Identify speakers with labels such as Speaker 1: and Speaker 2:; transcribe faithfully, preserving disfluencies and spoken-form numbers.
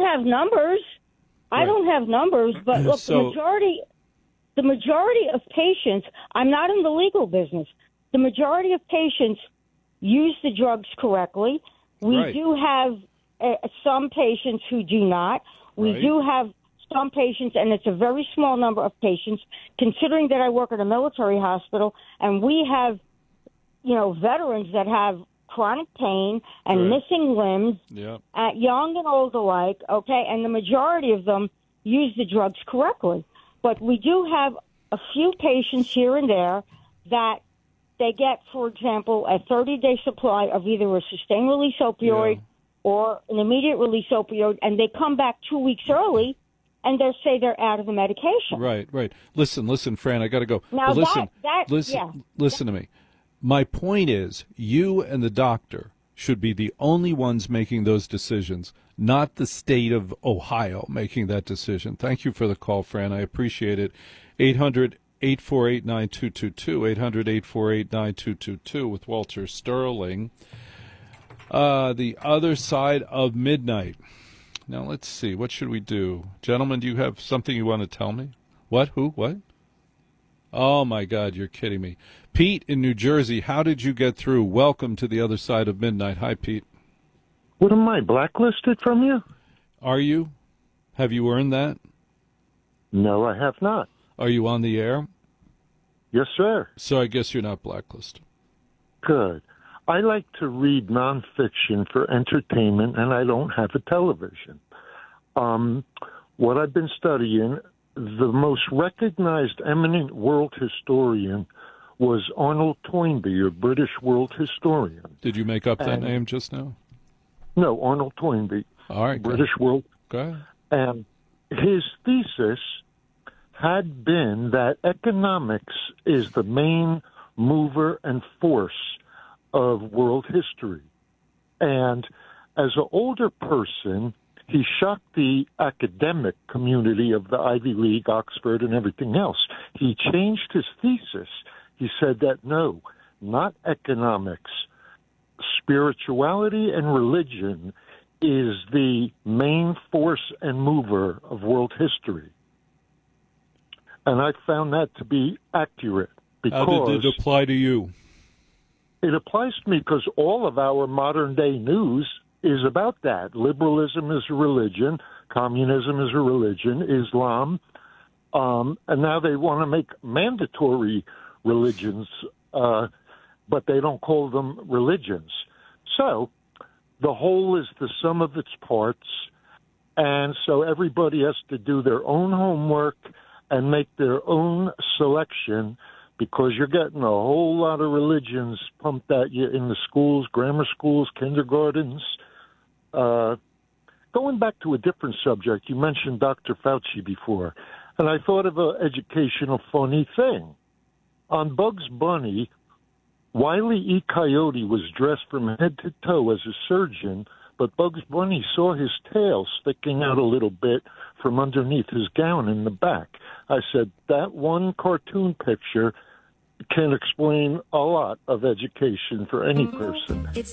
Speaker 1: have numbers. I
Speaker 2: Right.
Speaker 1: don't have numbers, but look,
Speaker 2: So-
Speaker 1: the majority, the majority of patients. I'm not in the legal business. The majority of patients use the drugs correctly. We
Speaker 2: Right.
Speaker 1: do have uh, some patients who do not. We
Speaker 2: Right.
Speaker 1: do have some patients, and it's a very small number of patients, considering that I work at a military hospital, and we have, you know, veterans that have chronic pain and
Speaker 2: Right.
Speaker 1: missing limbs,
Speaker 2: Yeah.
Speaker 1: uh, young and old alike, okay, and the majority of them use the drugs correctly. But we do have a few patients here and there that they get, for example, a thirty-day supply of either a sustained-release opioid
Speaker 2: Yeah.
Speaker 1: or an immediate-release opioid, and they come back two weeks early, and they say they're out of the medication.
Speaker 2: Right, right. Listen, listen, Fran, I got to go.
Speaker 1: Now,
Speaker 2: But listen,
Speaker 1: that, that
Speaker 2: listen,
Speaker 1: yeah.
Speaker 2: listen to me. My point is, you and the doctor should be the only ones making those decisions, not the state of Ohio making that decision. Thank you for the call, Fran. I appreciate it. eight hundred, eight four eight, nine two two two, eight hundred, eight four eight, nine two two two with Walter Sterling. Uh, the other side of midnight. Now, let's see. What should we do? Gentlemen, do you have something you want to tell me? What? Who? What? Oh, my God, you're kidding me. Pete in New Jersey, how did you get through? Welcome to the other side of midnight. Hi, Pete.
Speaker 3: What, am I blacklisted from you?
Speaker 2: Are you? Have you earned that?
Speaker 3: No, I have not.
Speaker 2: Are you on the air?
Speaker 3: Yes, sir.
Speaker 2: So I guess you're not blacklisted.
Speaker 3: Good. I like to read nonfiction for entertainment, and I don't have a television. Um, what I've been studying, the most recognized eminent world historian was Arnold Toynbee, a British world historian.
Speaker 2: Did you make up that
Speaker 3: And-
Speaker 2: name just now?
Speaker 3: No, Arnold Toynbee,
Speaker 2: All right. go
Speaker 3: British world.
Speaker 2: Go ahead.
Speaker 3: And his thesis had been that economics is the main mover and force of world history. And as an older person, he shocked the academic community of the Ivy League, Oxford, and everything else. He changed his thesis. He said that, no, not economics. Spirituality and religion is the main force and mover of world history. And I found that to be accurate because
Speaker 2: How did it apply to you?
Speaker 3: it applies to me because all of our modern day news is about that. Liberalism is a religion, communism is a religion, Islam, um, and now they want to make mandatory religions, uh, but they don't call them religions. So the whole is the sum of its parts, and so everybody has to do their own homework and make their own selection, because you're getting a whole lot of religions pumped at you in the schools, grammar schools, kindergartens. Uh, going back to a different subject, you mentioned Doctor Fauci before, and I thought of an educational funny thing. On Bugs Bunny, Wile E. Coyote was dressed from head to toe as a surgeon, but Bugs Bunny saw his tail sticking out a little bit from underneath his gown in the back. I said, that one cartoon picture can explain a lot of education for any person.
Speaker 4: It's